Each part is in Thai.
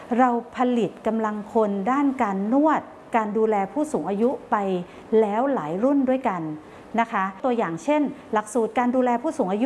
เราผลิตกำลังคนด้านการนวดการดูแลผู้สูงอายุไปแล้วหลายรุ่นด้วยกันนะคะตัวอย่างเช่นหลักสูตรการดูแลผู้สูงอายุ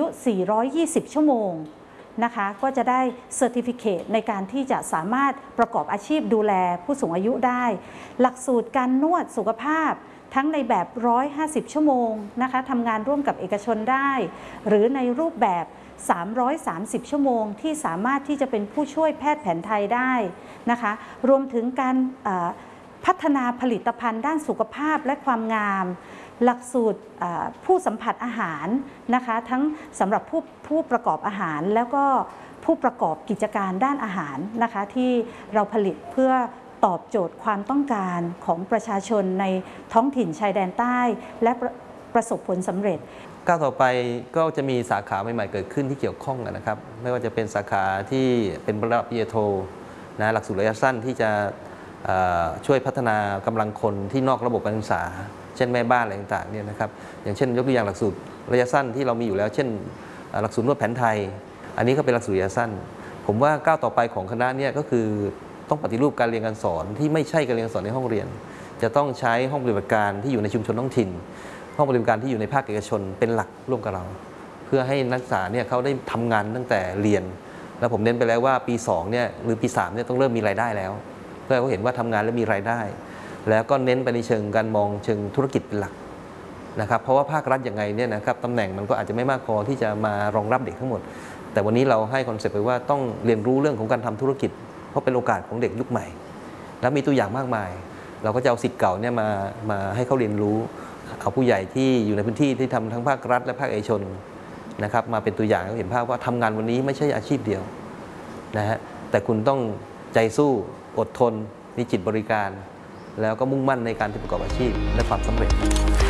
420 ชั่วโมงนะคะก็จะได้เซอร์ติฟิเคตในการที่จะสามารถประกอบอาชีพดูแลผู้สูงอายุได้หลักสูตรการนวดสุขภาพทั้งในแบบ150ชั่วโมงนะคะทำงานร่วมกับเอกชนได้หรือในรูปแบบ330ชั่วโมงที่สามารถที่จะเป็นผู้ช่วยแพทย์แผนไทยได้นะคะรวมถึงการพัฒนาผลิตภัณฑ์ด้านสุขภาพและความงามหลักสูตรผู้สัมผัสอาหารนะคะทั้งสำหรับผู้ประกอบอาหารแล้วก็ผู้ประกอบกิจการด้านอาหารนะคะที่เราผลิตเพื่อตอบโจทย์ความต้องการของประชาชนในท้องถิ่นชายแดนใต้และประสบผลสำเร็จก้าวต่อไปก็จะมีสาขาใหม่ๆเกิดขึ้นที่เกี่ยวข้องนะครับไม่ว่าจะเป็นสาขาที่เป็นระดับปริญญาโทนะหลักสูตรระยะสั้นที่จะช่วยพัฒนากำลังคนที่นอกระบบการศึกษาเช่นแม่บ้านอะไรต่างๆเนี่ยนะครับอย่างเช่นยกตัวอย่างหลักสูตรระยะสั้นที่เรามีอยู่แล้วเช่นหลักสูตรนวดแผนไทยอันนี้ก็เป็นหลักสูตรระยะสั้นผมว่าก้าวต่อไปของคณะเนี่ยก็คือต้องปฏิรูปการเรียนการสอนที่ไม่ใช่การเรียนการสอนในห้องเรียนจะต้องใช้ห้องปฏิบัติการที่อยู่ในชุมชนท้องถิ่นห้องปฏิบัติการที่อยู่ในภาคเอกชนเป็นหลักร่วมกับเราเพื่อให้นักศึกษาเนี่ยเขาได้ทำงานตั้งแต่เรียนแล้วผมเน้นไปแล้วว่าปี2เนี่ยหรือปี3เนี่ยต้องเริ่มมีรายได้แล้วเพื่อให้เขาเห็นว่าทำงานแล้วมีรายได้แล้วก็เน้นไปในเชิงการมองเชิงธุรกิจเป็นหลักนะครับเพราะว่าภาครัฐยังไงเนี่ยนะครับตำแหน่งมันก็อาจจะไม่มากพอที่จะมารองรับเด็กทั้งหมดแต่วันนี้เราให้คอนเซปต์ไปว่าต้องเรียนรู้เรื่องของการทำธุรกิจเพราะเป็นโอกาสของเด็กยุคใหม่แล้วมีตัวอย่างมากมายเราก็จะเอาศิษย์เก่าเนี่ยมาให้เขาเรียนรู้เอาผู้ใหญ่ที่อยู่ในพื้นที่ที่ทำทั้งภาครัฐและภาคเอกชนนะครับมาเป็นตัวอย่างให้เห็นภาพว่าทำงานวันนี้ไม่ใช่อาชีพเดียวนะฮะแต่คุณต้องใจสู้อดทนมีจิตบริการแล้วก็มุ่งมั่นในการประกอบอาชีพและความสำเร็จ